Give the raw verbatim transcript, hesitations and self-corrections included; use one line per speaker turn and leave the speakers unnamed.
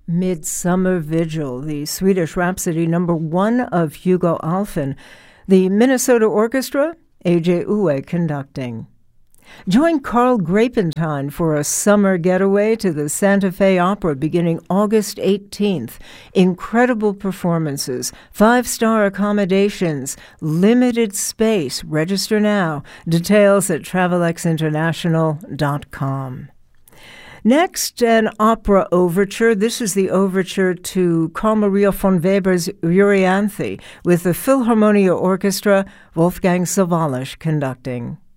Midsummer Vigil, the Swedish Rhapsody number one of Hugo Alfvén. The Minnesota Orchestra, A J Uwe conducting. Join Carl Grapentine for a summer getaway to the Santa Fe Opera beginning August eighteenth. Incredible performances, five-star accommodations, limited space. Register now. Details at travelex international dot com. Next, an opera overture. This is the overture to Carl Maria von Weber's Euryanthe with the Philharmonia Orchestra, Wolfgang Sawallisch conducting.